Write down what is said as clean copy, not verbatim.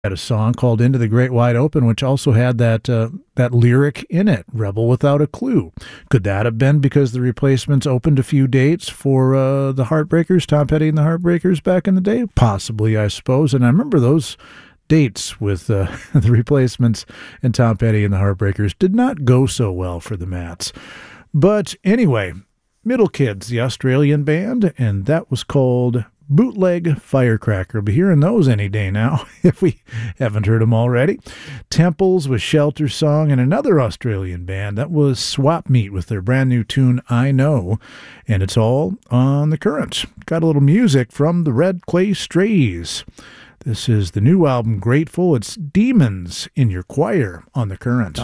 Had a song called Into the Great Wide Open, which also had that lyric in it, Rebel Without a Clue. Could that have been because the Replacements opened a few dates for the Heartbreakers, Tom Petty and the Heartbreakers back in the day? Possibly, I suppose. And I remember those dates with the Replacements and Tom Petty and the Heartbreakers did not go so well for the Mats. But anyway, Middle Kids, the Australian band, and that was called Bootleg Firecracker. We'll be hearing those any day now, if we haven't heard them already. Temples with Shelter Song, and another Australian band. That was Swap Meat with their brand new tune, I Know. And it's all on The Current. Got a little music from the Red Clay Strays. This is the new album, Grateful. It's Demons in Your Choir on The Current.